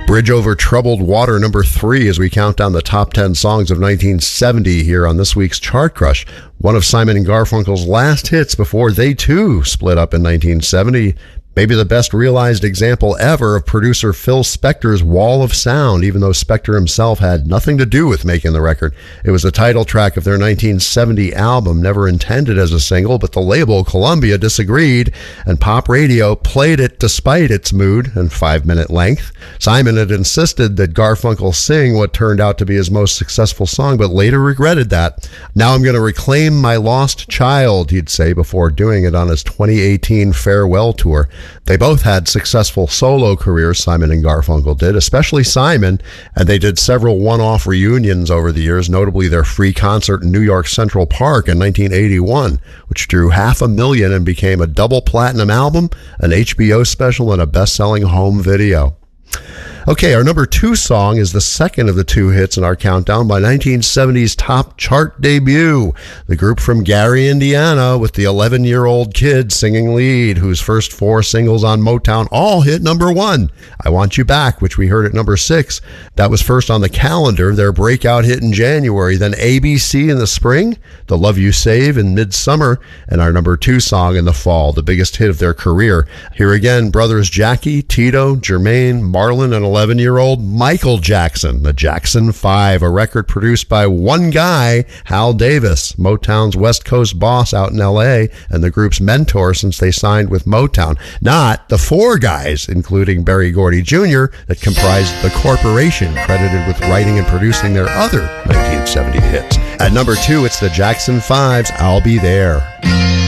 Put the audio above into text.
Bridge Over Troubled Water, number 3, as we count down the top 10 songs of 1970 here on this week's Chart Crush. One of Simon and Garfunkel's last hits before they too split up in 1970. Maybe the best realized example ever of producer Phil Spector's Wall of Sound, even though Spector himself had nothing to do with making the record. It was the title track of their 1970 album, never intended as a single, but the label, Columbia, disagreed, and pop radio played it despite its mood and 5-minute length. Simon had insisted that Garfunkel sing what turned out to be his most successful song, but later regretted that. Now I'm going to reclaim my lost child, he'd say, before doing it on his 2018 farewell tour. They both had successful solo careers, Simon and Garfunkel did, especially Simon, and they did several one-off reunions over the years, notably their free concert in New York Central Park in 1981, which drew 500,000 and became a double platinum album, an HBO special, and a best-selling home video. Okay, our number 2 song is the second of the 2 hits in our countdown by 1970's top chart debut. The group from Gary, Indiana, with the 11-year-old kid singing lead, whose first 4 singles on Motown all hit number 1. I Want You Back, which we heard at number 6. That was first on the calendar, their breakout hit in January. Then ABC in the spring, The Love You Save in midsummer, and our number 2 song in the fall, the biggest hit of their career. Here again, brothers Jackie, Tito, Jermaine, Marlon, and 11-year-old Michael Jackson, the Jackson 5, a record produced by one guy, Hal Davis, Motown's West Coast boss out in L.A. and the group's mentor since they signed with Motown. Not the 4 guys, including Berry Gordy Jr., that comprised the corporation credited with writing and producing their other 1970 hits. At number 2, it's the Jackson 5's I'll Be There.